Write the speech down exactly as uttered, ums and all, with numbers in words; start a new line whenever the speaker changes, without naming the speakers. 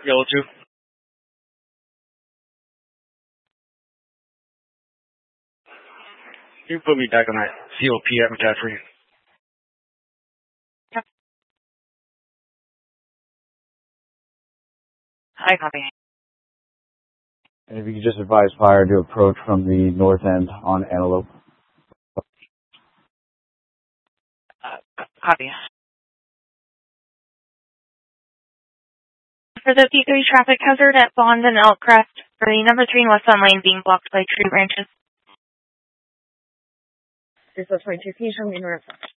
Yellow two. You put me back on that C O P at McCaffrey.
Yep. Hi, copy.
And if you could just advise fire to approach from the north end on Antelope.
Uh, copy. For the P three traffic hazard at Bond and Elkcrest, for the number three and westbound lane being blocked by tree branches.
This is twenty-two. Can you show me the refresh?